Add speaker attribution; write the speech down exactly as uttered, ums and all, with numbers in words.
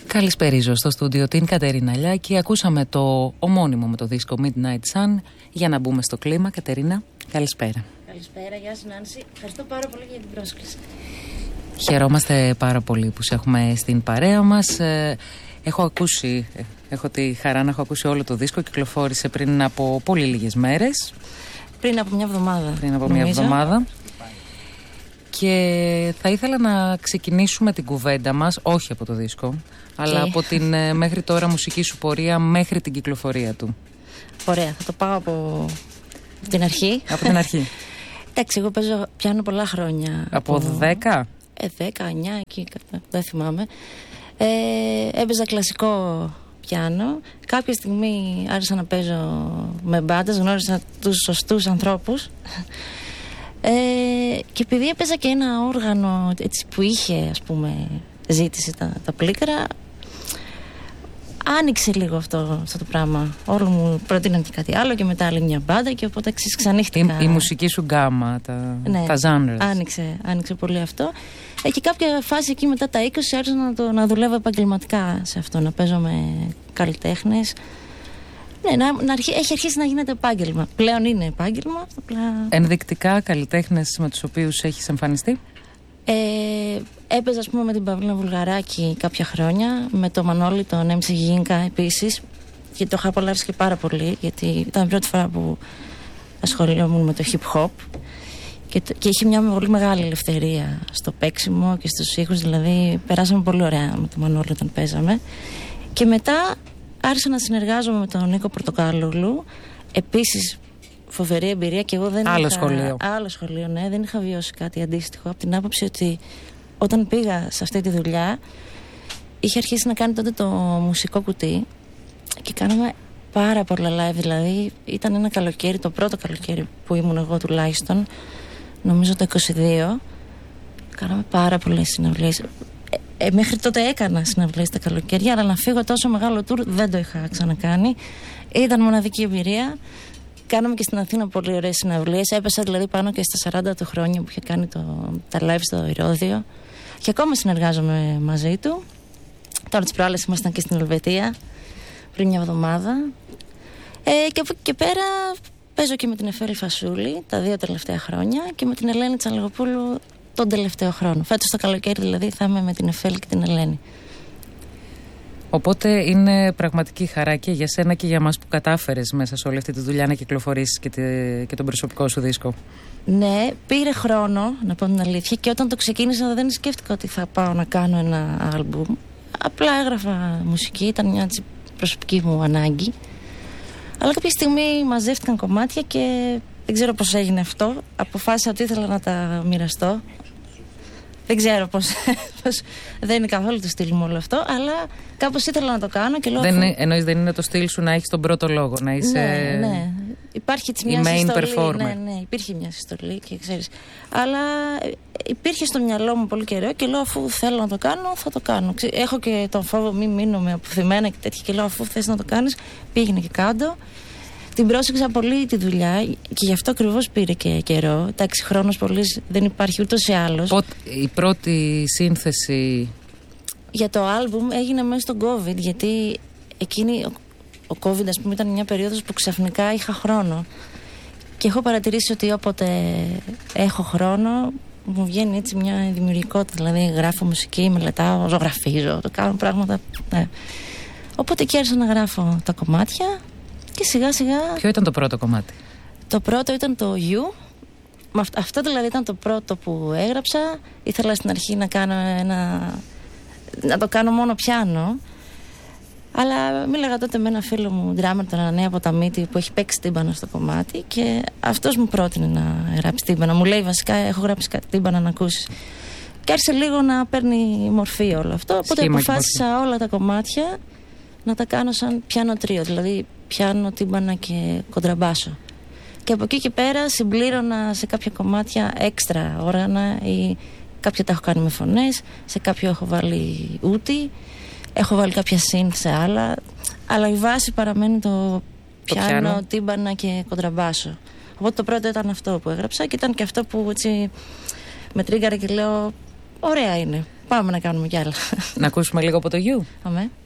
Speaker 1: Καλησπέριζω στο στούντιο την Κατερίνα Λιάκη. Ακούσαμε το ομώνυμο με το δίσκο Midnight Sun για να μπούμε στο κλίμα. Κατερίνα, καλησπέρα.
Speaker 2: Καλησπέρα, γεια σου Νάνση. Ευχαριστώ πάρα πολύ για την πρόσκληση.
Speaker 1: Χαιρόμαστε πάρα πολύ που σε έχουμε στην παρέα μας. Έχω ακούσει, έχω τη χαρά να έχω ακούσει όλο το δίσκο. Κυκλοφόρησε πριν από πολύ λίγες μέρες.
Speaker 2: Πριν από μια εβδομάδα.
Speaker 1: Πριν από μια εβδομάδα. Και θα ήθελα να ξεκινήσουμε την κουβέντα μας, όχι από το δίσκο, αλλά από την ε, μέχρι τώρα μουσική σου πορεία μέχρι την κυκλοφορία του.
Speaker 2: Ωραία, θα το πάω από την αρχή.
Speaker 1: Από την αρχή.
Speaker 2: Εντάξει, εγώ παίζω πιάνο πολλά χρόνια.
Speaker 1: Από δέκα?
Speaker 2: Ε, δέκα, εννιά, εκεί, δεν θυμάμαι. Ε, έπαιζα κλασικό πιάνο. Κάποια στιγμή άρχισα να παίζω με μπάντες, γνώρισα τους σωστούς ανθρώπους. Ε, και επειδή έπαιζα και ένα όργανο έτσι, που είχε ας πούμε ζήτηση τα, τα πλήκρα, άνοιξε λίγο αυτό, αυτό το πράγμα. Όλοι μου πρότειναν και κάτι άλλο και μετά άλλη μια μπάντα και οπότε ξανύχτηκα.
Speaker 1: Η, η μουσική σου γκάμα, τα,
Speaker 2: ναι,
Speaker 1: τα genres.
Speaker 2: Άνοιξε, άνοιξε πολύ αυτό. Ε, και κάποια φάση εκεί μετά τα είκοσι άρχισα να, το, να δουλεύω επαγγελματικά σε αυτό, να παίζω με καλλιτέχνες. Ναι, να, να αρχί, έχει αρχίσει να γίνεται επάγγελμα. Πλέον είναι επάγγελμα. Απλά...
Speaker 1: Ενδεικτικά καλλιτέχνες με τους οποίους έχεις εμφανιστεί?
Speaker 2: Ε, έπαιζα ας πούμε με την Παυλίνα Βουλγαράκη κάποια χρόνια, με το Μανώλη, τον Έμψη Γίνκα επίσης, και το είχα απολαύσει και πάρα πολύ, γιατί ήταν η πρώτη φορά που ασχολιόμουν με το hip hop και, και είχε μια πολύ μεγάλη ελευθερία στο παίξιμο και στους ήχους, δηλαδή περάσαμε πολύ ωραία με το Μανώλη όταν παίζαμε. Και μετά άρχισα να συνεργάζομαι με τον Νίκο Πορτοκάλογλου. Επίσης φοβερή εμπειρία και εγώ δεν
Speaker 1: άλλο
Speaker 2: είχα...
Speaker 1: σχολείο.
Speaker 2: Άλλο σχολείο, ναι. Δεν είχα βιώσει κάτι αντίστοιχο. Από την άποψη ότι όταν πήγα σε αυτή τη δουλειά, είχε αρχίσει να κάνει τότε το μουσικό κουτί και κάναμε πάρα πολλά live. Δηλαδή ήταν ένα καλοκαίρι, το πρώτο καλοκαίρι που ήμουν εγώ τουλάχιστον, νομίζω το είκοσι δύο. Κάναμε πάρα πολλές συναυλίες. Ε, μέχρι τότε έκανα συναυλίες τα καλοκαίρια, αλλά να φύγω τόσο μεγάλο tour δεν το είχα ξανακάνει. Ήταν μοναδική εμπειρία. Κάναμε και στην Αθήνα πολύ ωραίες συναυλίες. Έπεσα δηλαδή πάνω και στα σαράντα του χρόνια που είχε κάνει το, τα live στο Ηρώδειο. Και ακόμα συνεργάζομαι μαζί του. Τώρα τις προάλλες ήμασταν και στην Ελβετία πριν μια εβδομάδα. Ε, και από εκεί και πέρα παίζω και με την Εφέλη Φασούλη τα δύο τελευταία χρόνια και με την Ελένη Τσαλογοπούλου τον τελευταίο χρόνο. Φέτος το καλοκαίρι δηλαδή θα είμαι με την Εφέλη και την Ελένη.
Speaker 1: Οπότε είναι πραγματική χαρά και για σένα και για μας που κατάφερες μέσα σε όλη αυτή τη δουλειά να κυκλοφορήσεις και, τη, και τον προσωπικό σου δίσκο.
Speaker 2: Ναι, πήρε χρόνο να πω την αλήθεια, και όταν το ξεκίνησα δεν σκέφτηκα ότι θα πάω να κάνω ένα άλμπουμ. Απλά έγραφα μουσική, ήταν μια έτσι, προσωπική μου ανάγκη. Αλλά κάποια στιγμή μαζεύτηκαν κομμάτια και δεν ξέρω πώς έγινε αυτό. Αποφάσισα ότι ήθελα να τα μοιραστώ. Δεν ξέρω πώς, πώς δεν είναι καθόλου το στυλ μου όλο αυτό, αλλά κάπως ήθελα να το κάνω και λέω...
Speaker 1: Δεν
Speaker 2: αφού...
Speaker 1: είναι, εννοείς δεν είναι το στυλ σου να έχεις τον πρώτο λόγο, να είσαι...
Speaker 2: Ναι, ναι. Υπάρχει έτσι μια συστολή. Ναι, ναι, υπήρχε μια συστολή και ξέρεις. Αλλά υπήρχε στο μυαλό μου πολύ καιρό και λέω αφού θέλω να το κάνω, θα το κάνω. Έχω και τον φόβο μην μείνω με αποθυμένα και τέτοια και λέω αφού θες να το κάνεις, πήγαινε και κάντο. Την πρόσεξα πολύ τη δουλειά και γι' αυτό ακριβώς πήρε και καιρό. Εντάξει, χρόνος πολύς δεν υπάρχει ούτως ή άλλως.
Speaker 1: Η πρώτη σύνθεση
Speaker 2: για το άλμπουμ έγινε μέσα στον COVID, γιατί εκείνη ο, ο COVID ας πούμε ήταν μια περίοδος που ξαφνικά είχα χρόνο και έχω παρατηρήσει ότι όποτε έχω χρόνο μου βγαίνει έτσι μια δημιουργικότητα, δηλαδή γράφω μουσική, μελετάω, ζωγραφίζω, το κάνω πράγματα, ναι. Οπότε και άρχισα να γράφω τα κομμάτια και σιγά σιγά...
Speaker 1: Ποιο ήταν το πρώτο κομμάτι?
Speaker 2: Το πρώτο ήταν το You. Αυτό δηλαδή ήταν το πρώτο που έγραψα. Ήθελα στην αρχή να κάνω ένα... να το κάνω μόνο πιάνο. Αλλά μίλαγα τότε με ένα φίλο μου, ντράμερ, τον Ανανέα από τα Μύτη, που έχει παίξει τύμπανα στο κομμάτι και αυτός μου πρότεινε να γράψει τύμπανα. Μου λέει βασικά έχω γράψει κάτι τύμπανα να ακούσεις. Και άρχισε λίγο να παίρνει μορφή όλο αυτό. Οπότε
Speaker 1: Σχήμα
Speaker 2: αποφάσισα όλα τα κομμάτια να τα κάνω σαν πιάνο τρίο. Δηλαδή πιάνο, τύμπανα και κοντραμπάσο. Και από εκεί και πέρα συμπλήρωνα σε κάποια κομμάτια έξτρα όργανα ή κάποια τα έχω κάνει με φωνές, σε κάποιο έχω βάλει ούτη, έχω βάλει κάποια synth σε άλλα, αλλά η βάση παραμένει το, το πιάνο, πιάνο, τύμπανα και κοντραμπάσο. Οπότε το πρώτο ήταν αυτό που έγραψα και ήταν και αυτό που έτσι με τρίγκαρε και λέω ωραία είναι. Πάμε να κάνουμε κι άλλα.
Speaker 1: Να ακούσουμε λίγο από το γιου.
Speaker 2: Αμέ.